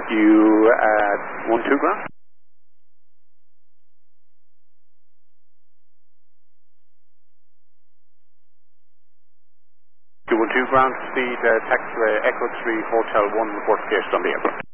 You at 12 ground? You 12 ground speed, taxiway Echo 3 Hotel 1 report location on the airport.